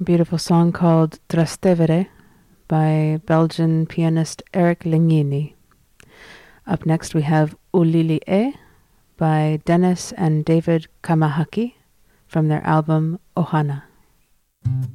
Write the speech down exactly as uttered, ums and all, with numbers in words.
A beautiful song called Trastevere by Belgian pianist Eric Legnini. Up next we have Ulili E by Dennis and David Kamahaki from their album Ohana.